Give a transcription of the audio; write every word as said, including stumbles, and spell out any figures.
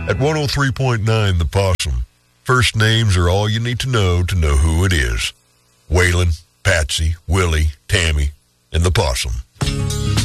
At one oh three point nine The Possum, first names are all you need to know to know who it is. Waylon, Patsy, Willie, Tammy, and the Possum.